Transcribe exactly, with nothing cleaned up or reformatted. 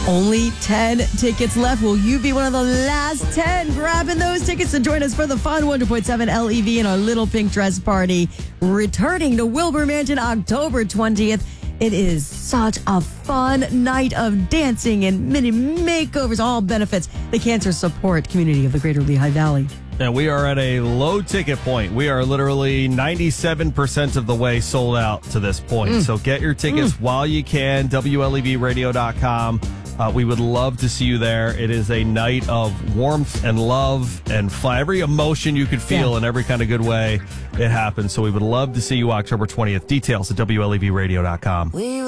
Only ten tickets left. Will you be one of the last ten grabbing those tickets to join us for the fun one hundred point seven L E V in our Little Pink Dress Party, returning to Wilbur Mansion October twentieth. It is such a fun night of dancing and mini makeovers, all benefits the cancer support community of the Greater Lehigh Valley. And we are at a low ticket point. We are literally ninety-seven percent of the way sold out to this point. Mm. So get your tickets mm. while you can, W L E V radio dot com. Uh, we would love to see you there. It is a night of warmth and love and fun. Every emotion you could feel yeah. in every kind of good way, it happens. So we would love to see you October twentieth. Details at W L E V radio dot com. We